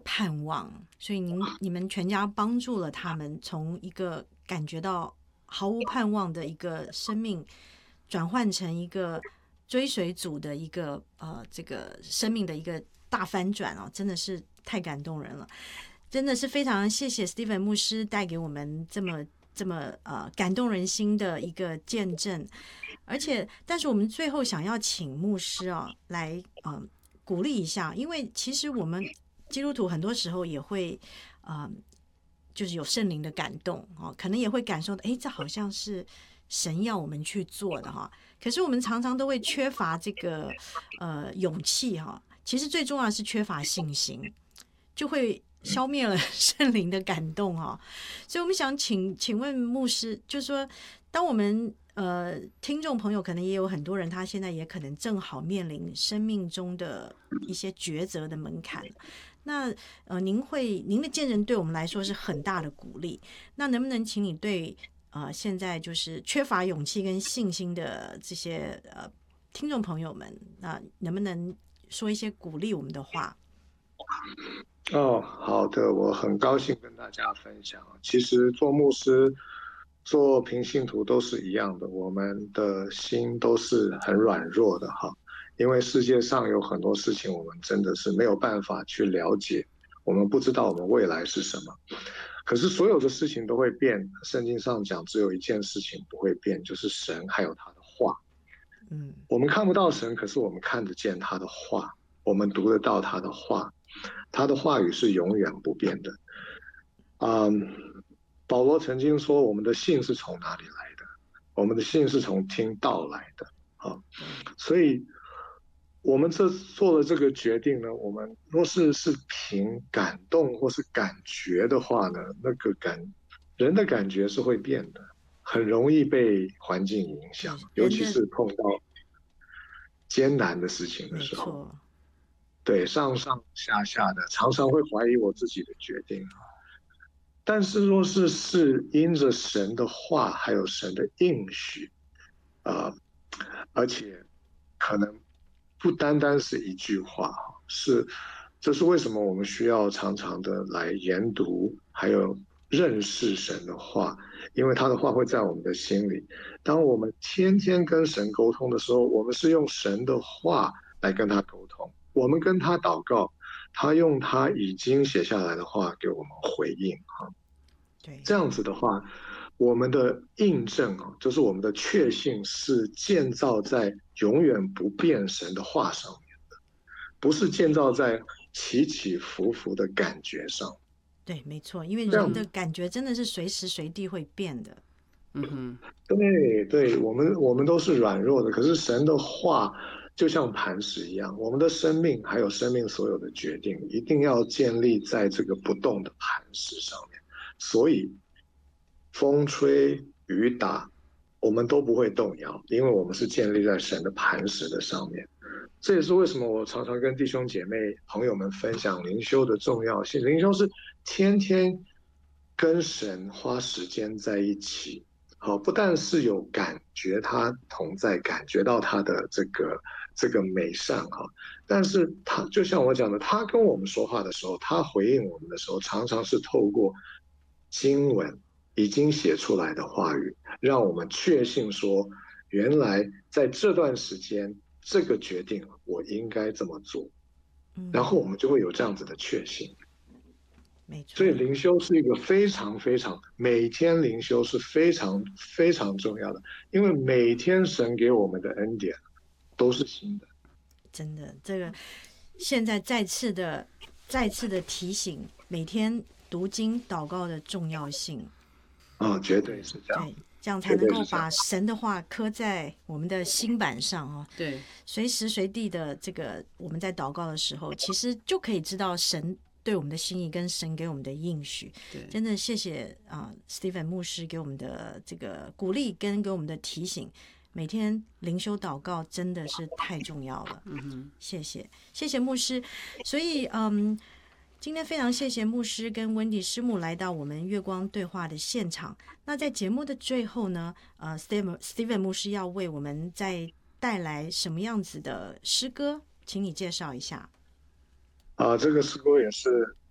盼望，所以你们全家帮助了他们从一个感觉到毫无盼望的一个生命，转换成一个追随主的一个这个生命的一个大翻转哦，真的是太感动人了。真的是非常谢谢 Stephen 牧师带给我们这么感动人心的一个见证，但是我们最后想要请牧师来鼓励一下，因为其实我们基督徒很多时候也会就是有圣灵的感动可能也会感受到这好像是神要我们去做的可是我们常常都会缺乏这个勇气其实最重要的是缺乏信心，就会消灭了圣灵的感动所以我们想请问牧师，就是说当我们听众朋友可能也有很多人，他现在也可能正好面临生命中的一些抉择的门槛，那您的见证对我们来说是很大的鼓励，那能不能请你对现在就是缺乏勇气跟信心的这些听众朋友们，能不能说一些鼓励我们的话？ 好的，我很高兴跟大家分享。其实做牧师、做平信徒都是一样的，我们的心都是很软弱的哈。因为世界上有很多事情，我们真的是没有办法去了解，我们不知道我们未来是什么。可是所有的事情都会变，圣经上讲只有一件事情不会变，就是神还有他的话。我们看不到神，可是我们看得见他的话，我们读得到他的话。他的话语是永远不变的。保罗曾经说，我们的信是从哪里来的？我们的信是从听道来的。所以我们做了这个决定呢，我们若是凭感动或是感觉的话呢，那个人的感觉是会变的，很容易被环境影响，尤其是碰到艰难的事情的时候。对，上上下下的，常常会怀疑我自己的决定。但是若是因着神的话，还有神的应许，而且可能不单单是一句话，这是为什么我们需要常常的来研读，还有认识神的话，因为他的话会在我们的心里。当我们天天跟神沟通的时候，我们是用神的话来跟他沟通。我们跟他祷告，他用他已经写下来的话给我们回应这样子的话，我们的印证就是我们的确信是建造在永远不变神的话上面的，不是建造在起起伏伏的感觉上。 对，没错，因为人的感觉真的是随时随地会变的。 对，我们都是软弱的，可是神的话就像磐石一样，我们的生命还有生命所有的决定，一定要建立在这个不动的磐石上面。所以风吹雨打，我们都不会动摇，因为我们是建立在神的磐石的上面。这也是为什么我常常跟弟兄姐妹朋友们分享灵修的重要性。灵修是天天跟神花时间在一起，不但是有感觉他同在，感觉到他的这个美善但是他就像我讲的，他跟我们说话的时候，他回应我们的时候，常常是透过经文已经写出来的话语，让我们确信说，原来在这段时间这个决定我应该这么做，然后我们就会有这样子的确信。所以灵修是一个非常非常，每天灵修是非常非常重要的，因为每天神给我们的恩典都是新的。 真的，这个现在再次的提醒，每天读经祷告的重要性。 绝对是这样。 对，这样才能够把神的话刻在我们的心板上对， 随时随地的这个我们在祷告的时候，其实就可以知道神对我们的心意跟神给我们的应许。真的谢谢Stephen 牧师给我们的这个鼓励跟给我们的提醒。每天灵修祷告真的是太重要了。谢谢牧师。所以今天非常谢谢牧师跟温迪师母来到我们月光对话的现场。那在节目的最后呢，Stephen 牧师要为我们再带来什么样子的诗歌，请你介绍一下。 这个诗歌也是